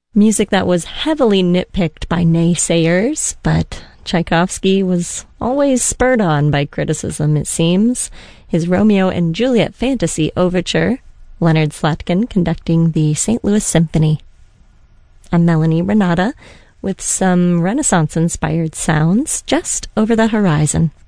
Music that was heavily nitpicked by naysayers, but Tchaikovsky was always spurred on by criticism, it seems. His Romeo and Juliet Fantasy Overture, Leonard Slatkin conducting the St. Louis Symphony. I'm Melanie Renata with some Renaissance-inspired sounds just over the horizon.